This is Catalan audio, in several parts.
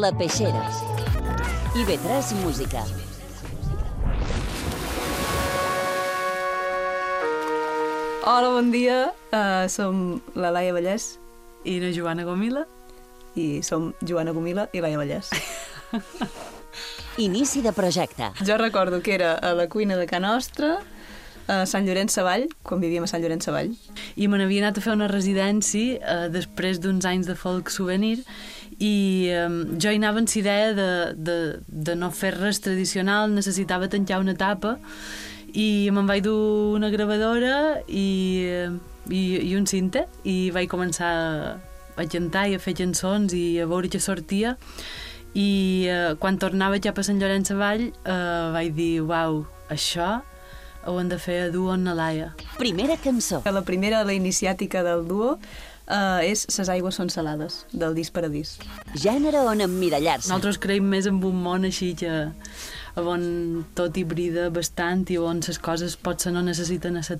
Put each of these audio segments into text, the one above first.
La Peixera. IB3 Música. Hola, bon dia. Som la Laia Vallès i la Joana Gomila. i som Joana Gomila i Laia Vallès. Inici de projecte. Jo recordo que era a la cuina de Ca Nostra, a Sant Llorenç Savall, quan vivíem a Sant Llorenç Savall. I me n'havia anat a fer una residència després d'uns anys de folk souvenir i jo hi anava amb la idea de no fer res tradicional, necessitava tancar una etapa i me'n vaig dur una gravadora i un cinta i vaig començar a cantar i a fer cançons i a veure què sortia i quan tornava cap a Sant Llorenç Savall vaig dir, uau, això ho hem de fer a duo amb la Laia. Primera cançó. La primera, la iniciàtica del duo, és Ses aigües són salades, del disc Paradís. Gènere on emmirallar-se. Nosaltres creiem més en un món així que on tot hibrida bastant i on les coses potser no necessiten ser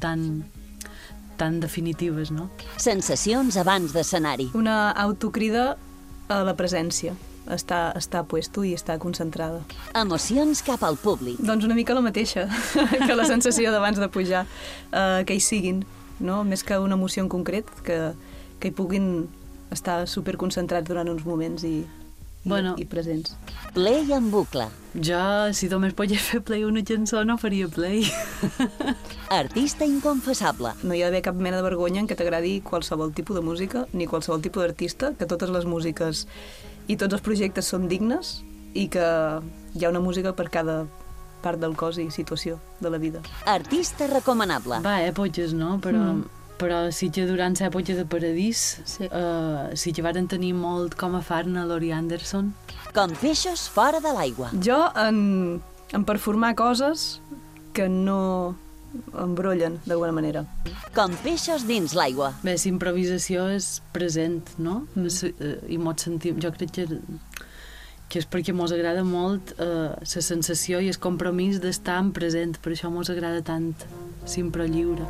tan definitives, no? Sensacions abans d'escenari. Una autocrida a la presència. Està puesto i està concentrada. Emocions cap al públic. Doncs una mica la mateixa que la sensació d'abans de pujar, que hi siguin, no? Més que una emoció en concret, que hi puguin estar superconcentrats durant uns moments i presents. Play en bucle. Jo, si només pogués fer play una cançó, no faria play. Artista inconfessable. No hi ha d'haver cap mena de vergonya en què t'agradi qualsevol tipus de música, ni qualsevol tipus d'artista, que totes les músiques i tots els projectes són dignes i que hi ha una música per cada part del cos i situació de la vida. Artista recomanable. Va, èpoques, no? Però sí que durant l'època de Paradís sí que varen tenir molt com a farna Laurie Anderson. Com peixos fora de l'aigua. Jo en performar coses que no embrollen d'alguna manera. Com peixos dins l'aigua. Bé, l'improvisació és present, no? I mos sentim... Jo crec que és perquè mos agrada molt la sensació i el compromís d'estar en present. Per això mos agrada tant l'impro lliure.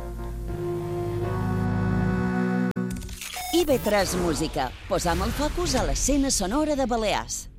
IB3 Música. Posam el focus a l'escena sonora de Balears.